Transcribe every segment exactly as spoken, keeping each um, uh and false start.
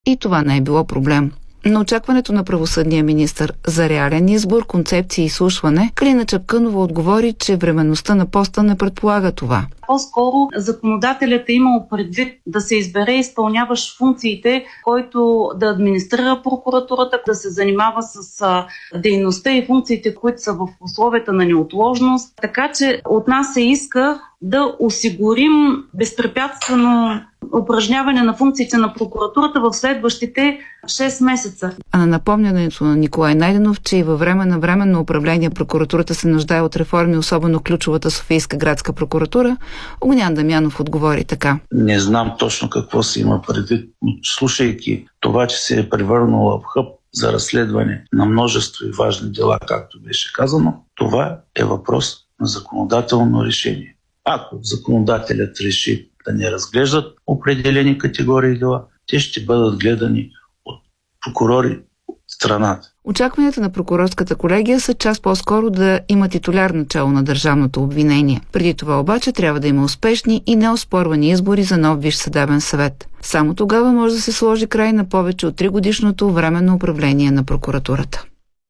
и това не е било проблем. На очакването на правосъдния министър за реален избор, концепция и изслушване, Калина Чапкънова отговори, че временността на поста не предполага това. По-скоро законодателят е имал предвид да се избере изпълняващ функциите, който да администрира прокуратурата, да се занимава с а, дейността и функциите, които са в условията на неотложност. Така че от нас се иска да осигурим безпрепятствено упражняване на функциите на прокуратурата в следващите шест месеца. А на напомнянето на Николай Найденов, че и във време на временно управление прокуратурата се нуждае от реформи, особено ключовата Софийска градска прокуратура, Огнян Дамянов отговори така. Не знам точно какво се има предвид, но слушайки това, че се е превърнала в хъб за разследване на множество и важни дела, както беше казано, това е въпрос на законодателно решение. Ако законодателят реши да не разглеждат определени категории дела, те ще бъдат гледани от прокурори от страната. Очакванията на прокурорската колегия са час по-скоро да има титуляр начало на държавното обвинение. Преди това обаче трябва да има успешни и неоспорвани избори за нов Висш съдебен съвет. Само тогава може да се сложи край на повече от тригодишното временно управление на прокуратурата.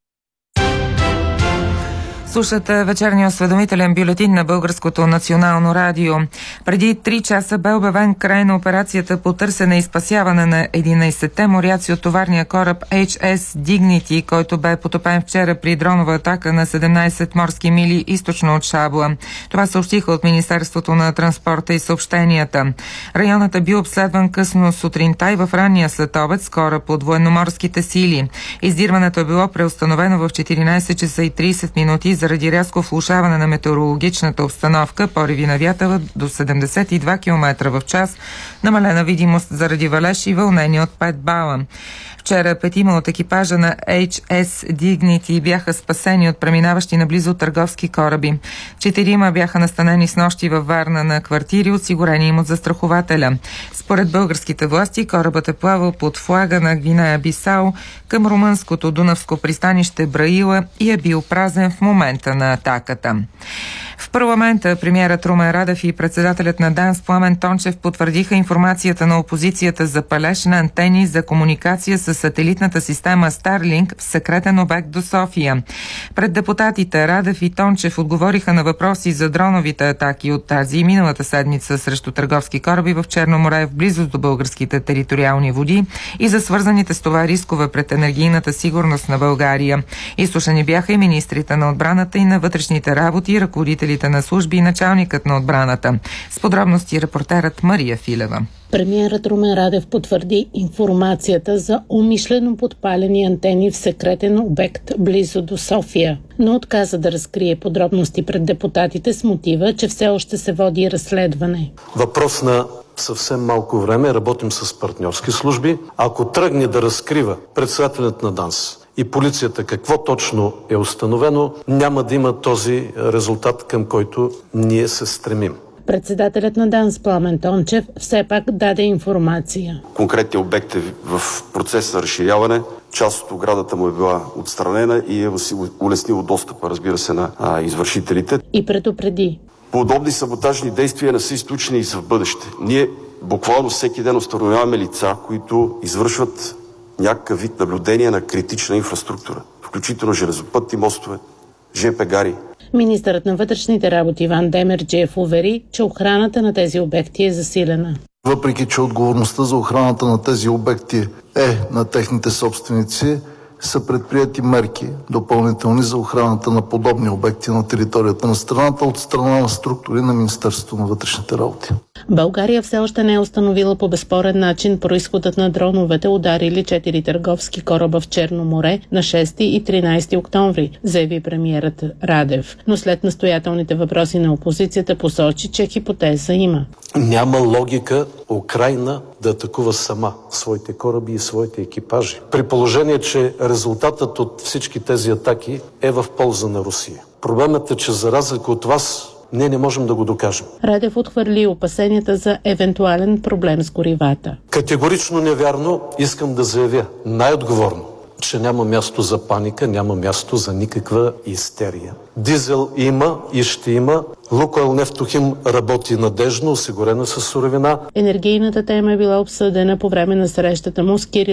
Слушате вечерния осведомителен бюлетин на Българското национално радио. Преди три часа бе обявен край на операцията по търсене и спасяване на единайсетте моряци от товарния кораб Ейч Ес Dignity, който бе потопен вчера при дронова атака на седемнайсет морски мили източно от Шабла. Това съобщиха от Министерството на транспорта и съобщенията. Районът е бил обследван късно сутринта и в ранния следобед с кораб от военноморските сили. Издирването е било преустановено в четиринайсет часа и трийсет минути заради рязко влошаване на метеорологичната обстановка, пориви на вятъра до седемдесет и два километра в час, намалена видимост заради валеж и вълнение от пет бала. Вчера петима от екипажа на Ейч Ес Dignity бяха спасени от преминаващи наблизо търговски кораби. Четирима бяха настанени с нощи във Варна на квартири, осигурени им от застрахователя. Според българските власти, корабът е плавал под флага на Гвинея Бисао към румънското дунавско пристанище Браила и е бил празен в момента на атаката. В парламента премиерът Румен Радев и председателят на ДАНС Пламен Тончев потвърдиха информацията на опозицията за палеж на антени за комуникация с сателитната система Старлинк в секретен обект до София. Пред депутатите Радев и Тончев отговориха на въпроси за дроновите атаки от тази и миналата седмица срещу търговски кораби в Черно море в близост до българските териториални води и за свързаните с това рискове пред енергийната сигурност на България. Изслушани бяха и министрите на отбраната и на вътрешните работи, ръководителите на служби и началникът на отбраната. С подробности репортерът Мария Филева. Премиерът Румен Радев потвърди информацията за умишлено подпалени антени в секретен обект близо до София, но отказа да разкрие подробности пред депутатите с мотива, че все още се води разследване. Въпрос на съвсем малко време работим с партньорски служби. Ако тръгне да разкрива председателят на ДАНС и полицията какво точно е установено, няма да има този резултат, към който ние се стремим. Председателят на ДАНС Пламен Тончев все пак даде информация. Конкретният обект е в процес на разширяване. Част от оградата му е била отстранена и е улеснило достъпа, разбира се, на а, извършителите. И предупреди. Подобни саботажни действия не са изключени и за в бъдеще. Ние буквално всеки ден установяваме лица, които извършват някакъв вид наблюдение на критична инфраструктура, включително железопътни мостове, жп гари. Министърът на вътрешните работи Иван Демерджиев увери, че охраната на тези обекти е засилена. Въпреки че отговорността за охраната на тези обекти е на техните собственици, са предприети мерки допълнителни за охраната на подобни обекти на територията на страната от страна на структури на Министерството на вътрешните работи. България все още не е установила по безспорен начин произходът на дроновете, ударили четири търговски кораба в Черно море на шести и тринайсети октомври, заяви премиерът Радев. Но след настоятелните въпроси на опозицията посочи, че хипотеза има. Няма логика Украйна да атакува сама своите кораби и своите екипажи. При положение, че резултатът от всички тези атаки е в полза на Русия. Проблемът е, че за разлика от вас, ние не можем да го докажем. Радев отхвърли опасенията за евентуален проблем с горивата. Категорично невярно искам да заявя най-отговорно. че няма място за паника, няма място за никаква истерия. Дизел има и ще има. Лукойл Нефтохим работи надежно, осигурена със суровина. Енергийната тема е била обсъдена по време на срещата му с Кирил